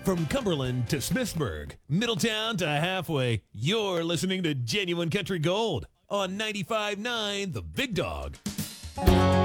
From Cumberland to Smithsburg, Middletown to halfway, you're listening to Genuine Country Gold on 95.9 The Big Dog.